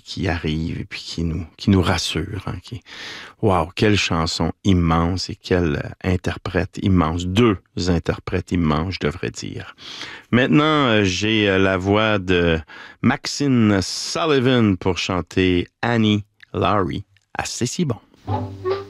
qui arrive et puis qui nous rassure. Hein, wow, quelle chanson immense et quel interprète immense. Deux interprètes immenses, je devrais dire. Maintenant, j'ai la voix de Maxine Sullivan pour chanter Annie Laurie. Assez si bon.